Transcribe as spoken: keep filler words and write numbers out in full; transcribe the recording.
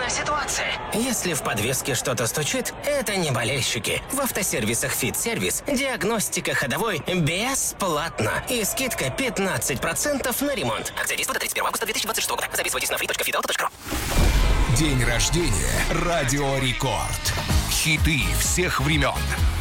ситуация. Если в подвеске что-то стучит, это не болельщики. В автосервисах «Фит-сервис» диагностика ходовой бесплатно. И скидка пятнадцать процентов на ремонт. Акция действует до тридцать первого августа две тысячи двадцать шестого года. Записывайтесь на фри точка фит авто точка ру. День рождения «Радио Рекорд». Хиты всех времен.